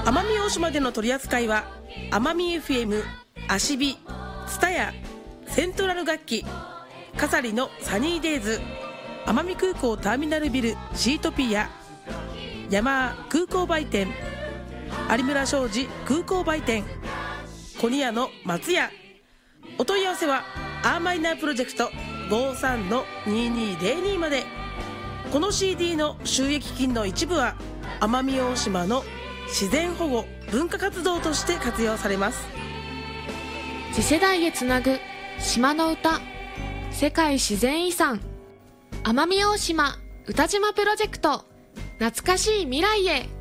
奄美大島での取り扱いは奄美 FM、アシビ、ツタヤ、セントラル楽器、カサリのサニーデイズ、奄美空港ターミナルビルシートピア、ヤマー空港売店、有村商事空港売店、コニアの松屋。お問い合わせはアーマイナープロジェクト 53-2202 まで。この CD の収益金の一部は奄美大島の自然保護文化活動として活用されます。 次世代へつなぐ島の歌、世界自然遺産奄美大島歌島プロジェクト、懐かしい未来へ。